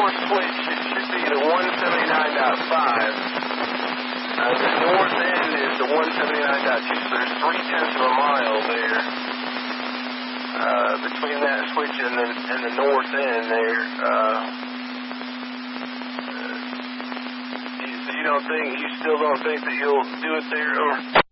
north switch, it should be the 179.5. The north end is the 179.2, so there's 0.3 of a mile there between that switch and the north end there. So you still don't think that you'll do it there, or?